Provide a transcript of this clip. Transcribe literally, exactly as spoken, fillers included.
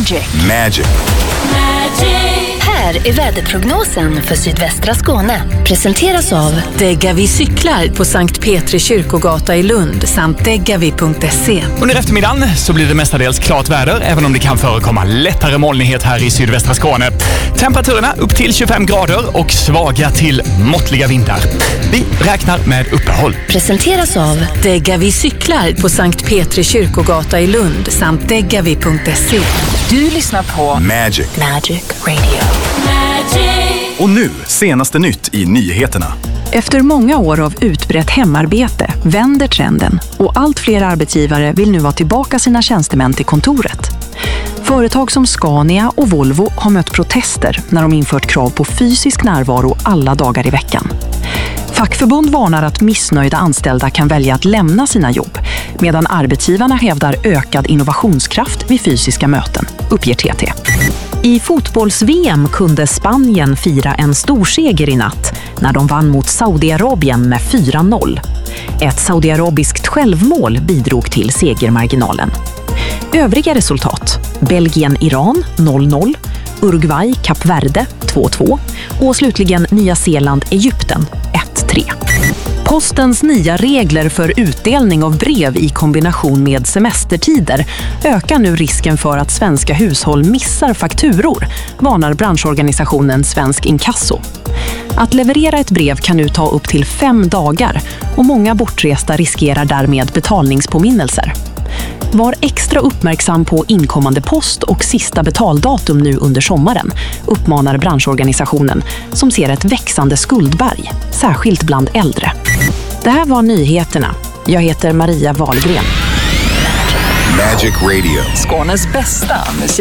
Magic. Magic. Här är väderprognosen för sydvästra Skåne. Presenteras av Degavi cyklar på Sankt Petri kyrkogata i Lund samt degavi punkt se. Under eftermiddagen så blir det mestadels klart väder, även om det kan förekomma lättare molnighet här i sydvästra Skåne. Temperaturerna upp till tjugofem grader och svaga till måttliga vindar. Vi räknar med uppehåll. Presenteras av Degavi cyklar på Sankt Petri kyrkogata i Lund samt degavi punkt se. Du lyssnar på Magic. Magic Radio. Och nu, senaste nytt i nyheterna. Efter många år av utbrett hemarbete vänder trenden och allt fler arbetsgivare vill nu ha tillbaka sina tjänstemän till kontoret. Företag som Scania och Volvo har mött protester när de infört krav på fysisk närvaro alla dagar i veckan. Fackförbund varnar att missnöjda anställda kan välja att lämna sina jobb, medan arbetsgivarna hävdar ökad innovationskraft vid fysiska möten, uppger T T. I fotbolls-V M kunde Spanien fira en stor seger i natt när de vann mot Saudiarabien med fyra noll. Ett saudiarabiskt självmål bidrog till segermarginalen. Övriga resultat: Belgien-Iran noll noll, Uruguay-Kap Verde två två och slutligen Nya Zeeland-Egypten ett tre. Postens nya regler för utdelning av brev i kombination med semestertider ökar nu risken för att svenska hushåll missar fakturor, varnar branschorganisationen Svensk Inkasso. Att leverera ett brev kan nu ta upp till fem dagar och många bortresta riskerar därmed betalningspåminnelser. Var extra uppmärksam på inkommande post och sista betaldatum nu under sommaren, uppmanar branschorganisationen som ser ett växande skuldberg, särskilt bland äldre. Det här var nyheterna. Jag heter Maria Wahlgren. Magic Radio. Skånes bästa musik.